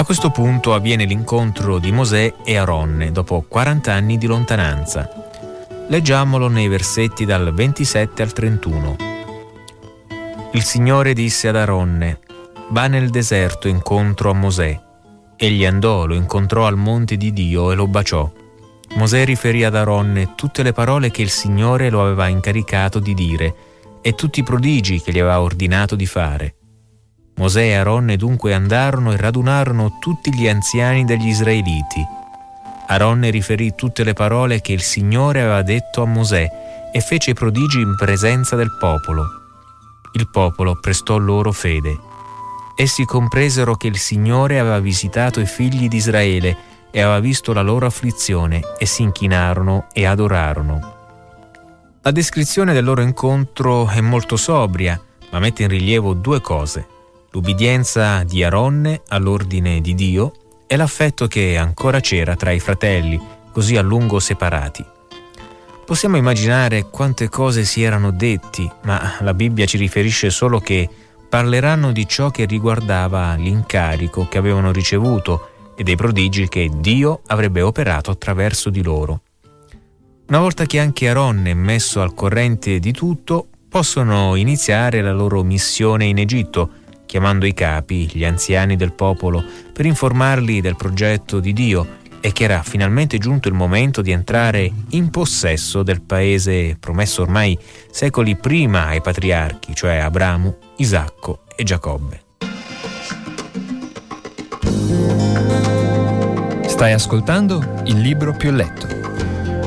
A questo punto avviene l'incontro di Mosè e Aronne dopo 40 anni di lontananza. Leggiamolo nei versetti dal 27 al 31. Il Signore disse ad Aronne: va nel deserto incontro a Mosè. Egli andò, lo incontrò al monte di Dio e lo baciò. Mosè riferì ad Aronne tutte le parole che il Signore lo aveva incaricato di dire e tutti i prodigi che gli aveva ordinato di fare. Mosè e Aronne dunque andarono e radunarono tutti gli anziani degli israeliti. Aronne riferì tutte le parole che il Signore aveva detto a Mosè e fece i prodigi in presenza del popolo. Il popolo prestò loro fede. Essi compresero che il Signore aveva visitato i figli di Israele e aveva visto la loro afflizione e si inchinarono e adorarono. La descrizione del loro incontro è molto sobria, ma mette in rilievo due cose: l'ubbidienza di Aronne all'ordine di Dio e l'affetto che ancora c'era tra i fratelli, così a lungo separati. Possiamo immaginare quante cose si erano detti, ma la Bibbia ci riferisce solo che parleranno di ciò che riguardava l'incarico che avevano ricevuto e dei prodigi che Dio avrebbe operato attraverso di loro. Una volta che anche Aronne è messo al corrente di tutto, possono iniziare la loro missione in Egitto, chiamando i capi, gli anziani del popolo, per informarli del progetto di Dio e che era finalmente giunto il momento di entrare in possesso del paese promesso ormai secoli prima ai patriarchi, cioè Abramo, Isacco e Giacobbe. Stai ascoltando Il libro più letto,